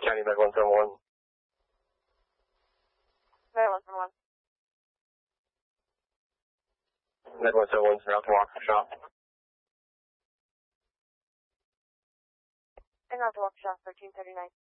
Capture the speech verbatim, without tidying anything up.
County Med one seven one. Med one seven one. Med one seven one, route to walk shop. En route to walk shop, thirteen thirty-nine.